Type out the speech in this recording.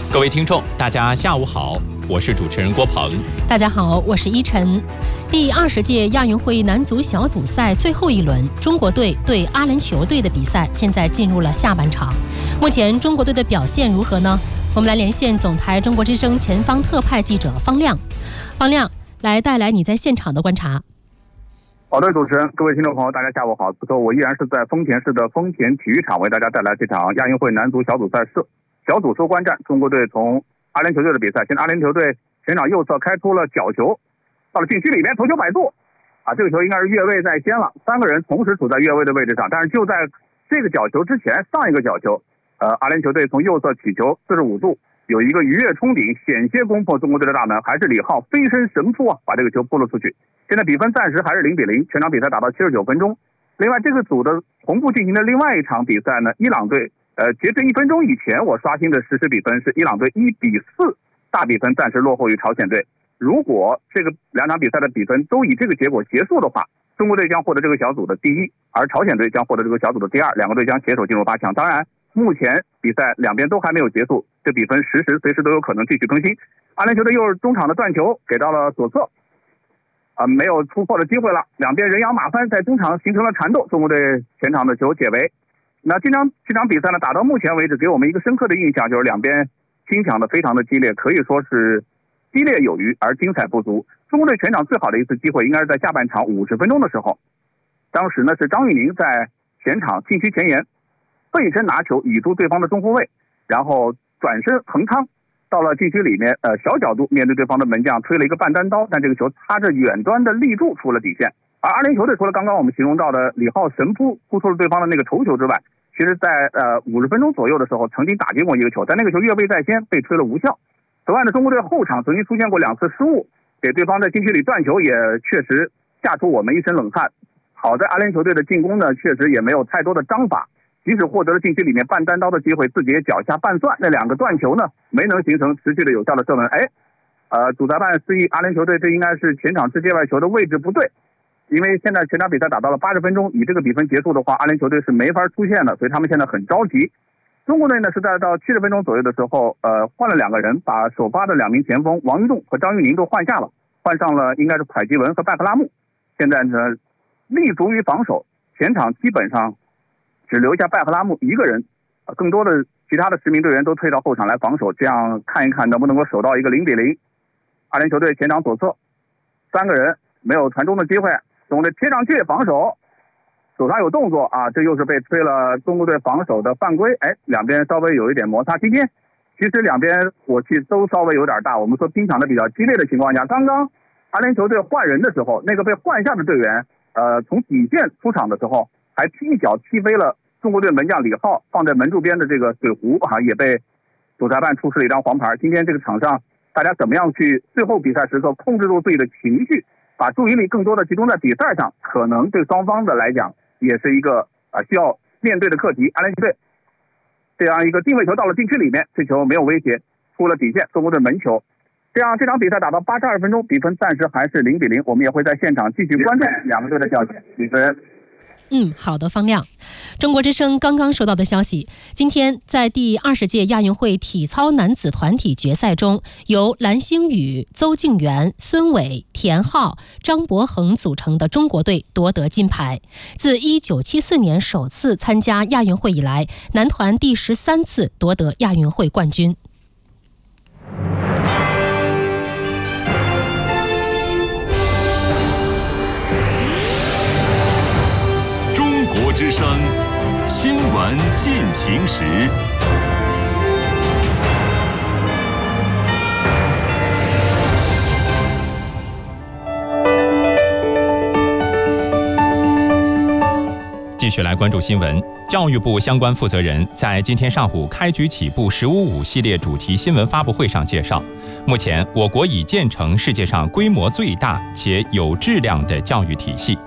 各位听众，大家下午好，我是主持人郭鹏。 大家好，我是依晨。第20届亚运会男足小组赛最后一轮，中国队对阿联酋队的比赛现在进入了下半场。目前中国队的表现如何呢？我们来连线总台中国之声前方特派记者方亮。方亮，来带来你在现场的观察。 好的，主持人，各位听众朋友，大家下午好。此刻我依然是在丰田市的丰田体育场，为大家带来这场亚运会男足小组赛小组收官战。中国队从阿联酋队的比赛，现在阿联酋队前场右侧开出了角球，到了禁区里面头球摆渡这个球应该是越位在先了，3个人同时处在越位的位置上，但是就在这个角球之前，上一个角球阿联酋队从右侧起球45度，有一个鱼跃冲顶，险些攻破中国队的大门，还是李浩飞身神扑把这个球扑了出去。现在比分暂时还是0-0，全场比赛打到79分钟。另外这个组的同步进行的另外一场比赛呢，伊朗队截至1分钟以前我刷新的实时比分是伊朗队1-4，大比分暂时落后于朝鲜队。如果这个2场比赛的比分都以这个结果结束的话，中国队将获得这个小组的第1，而朝鲜队将获得这个小组的第2，两个队将携手进入8强。当然目前比赛两边都还没有结束，这比分随时都有可能继续更新。阿联酋队又是中场的断球给到了左侧没有突破的机会了，两边人仰马翻，在中场形成了缠斗，中国队前场的球解围。那这场比赛呢，打到目前为止给我们一个深刻的印象，就是两边拼抢的非常的激烈，可以说是激烈有余而精彩不足。中国队全场最好的一次机会应该是在下半场50分钟的时候，当时呢是张玉宁在前场禁区前沿背身拿球倚住对方的中后卫，然后转身横趟到了禁区里面小角度面对对方的门将推了一个半单刀，但这个球擦着远端的立柱出了底线。而阿联酋队除了刚刚我们形容到的李浩神扑扑出了对方的那个头球之外，其实在50分钟左右的时候曾经打进过一个球，但那个球越位在先被吹了无效。此外呢，中国队后场曾经出现过2次失误，给对方在禁区里断球，也确实吓出我们一身冷汗。好在阿联酋队的进攻呢确实也没有太多的章法，即使获得了禁区里面半单刀的机会，自己也脚下半算，那2个断球呢没能形成持续的有效的射门。主裁判示意阿联酋队这应该是前场直接外球的位置不对，因为现在全场比赛打到了80分钟，以这个比分结束的话，阿联酋队是没法出现的，所以他们现在很着急。中国队呢是在到70分钟左右的时候换了2个人，把首发的2名前锋王玉栋和张玉宁都换下了，换上了应该是蒯吉文和拜克拉木。现在呢立足于防守，前场基本上只留下拜克拉木一个人，更多的其他的10名队员都退到后场来防守，这样看一看能不能够守到一个0-0。阿联酋队前场左侧3个人没有传中的机会，中国队贴上去防守，手上有动作这又是被吹了中国队防守的犯规。两边稍微有一点摩擦。今天其实两边火气都稍微有点大，我们说拼抢的比较激烈的情况下，刚刚阿联酋队换人的时候，那个被换下的队员从底线出场的时候还一脚踢飞了中国队门将李浩放在门柱边的这个水壶也被主裁判出示了一张黄牌。今天这个场上大家怎么样去最后比赛时刻控制住自己的情绪，把注意力更多的集中在比赛上，可能对双方的来讲也是一个需要面对的课题。阿联酋队这样一个定位球到了禁区里面，这球没有威胁，出了底线，中国队门球。这样这场比赛打到82分钟，比分暂时还是0-0，我们也会在现场继续观战两个队的较劲。主持人。 好的，方亮。中国之声刚刚收到的消息，今天在第20届亚运会体操男子团体决赛中，由蓝星宇、邹敬园、孙伟、田浩、张博恒组成的中国队夺得金牌。自1974年首次参加亚运会以来，男团第13次夺得亚运会冠军。 之声新闻进行时。 继续来关注新闻。教育部相关负责人在今天上午开局起步“15+5”系列主题新闻发布会上介绍，目前我国已建成世界上规模最大且有质量的教育体系，